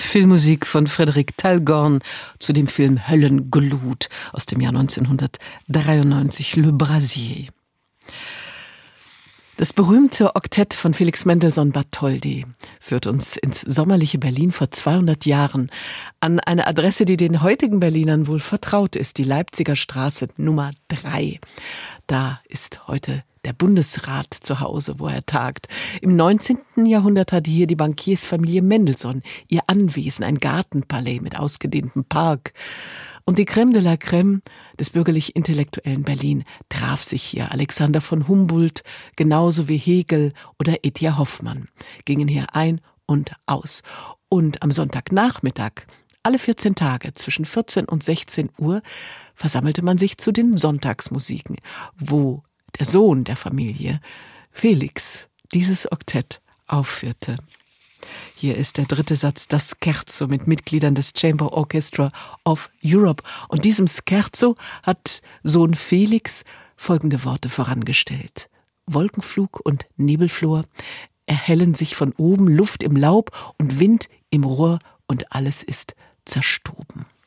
Filmmusik von Frédéric Talgorn zu dem Film Höllenglut aus dem Jahr 1993, Le Brasier. Das berühmte Oktett von Felix Mendelssohn Bartholdy führt uns ins sommerliche Berlin vor 200 Jahren an eine Adresse, die den heutigen Berlinern wohl vertraut ist, die Leipziger Straße Nummer 3. Da ist heute der Bundesrat zu Hause, wo er tagt. Im 19. Jahrhundert hatte hier die Bankiersfamilie Mendelssohn ihr Anwesen, ein Gartenpalais mit ausgedehntem Park. Und die Crème de la Crème des bürgerlich-intellektuellen Berlin traf sich hier. Alexander von Humboldt, genauso wie Hegel oder Edja Hoffmann, gingen hier ein und aus. Und am Sonntagnachmittag, alle 14 Tage, zwischen 14 und 16 Uhr, versammelte man sich zu den Sonntagsmusiken, wo der Sohn der Familie, Felix, dieses Oktett aufführte. Hier ist der dritte Satz, das Scherzo mit Mitgliedern des Chamber Orchestra of Europe. Und diesem Scherzo hat Sohn Felix folgende Worte vorangestellt. Wolkenflug und Nebelflor erhellen sich von oben, Luft im Laub und Wind im Rohr und alles ist zerstoben.